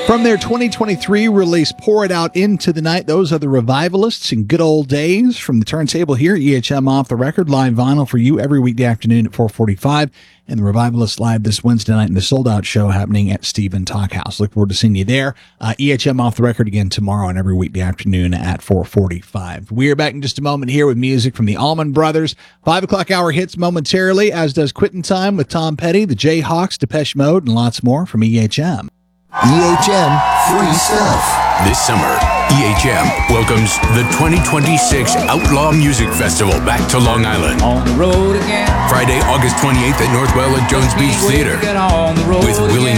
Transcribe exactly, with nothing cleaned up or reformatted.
From their twenty twenty-three release, Pour It Out Into the Night, those are the Revivalists in Good Old Days. From the turntable here, E H M Off the Record, live vinyl for you every weekday afternoon at four forty-five. And the Revivalists live this Wednesday night in the Sold Out show happening at Stephen Talk House. Look forward to seeing you there. Uh, E H M Off the Record again tomorrow and every weekday afternoon at four forty-five. We are back in just a moment here with music from the Allman Brothers. Five o'clock hour hits momentarily, as does Quitting Time with Tom Petty, the Jayhawks, Depeche Mode, and lots more from E H M. E H M Free Stuff. This summer, E H M welcomes the twenty twenty-six Outlaw Music Festival back to Long Island. On the road again. Friday, August twenty-eighth at Northwell at Jones Beach Theater. Get on the road with Willie again.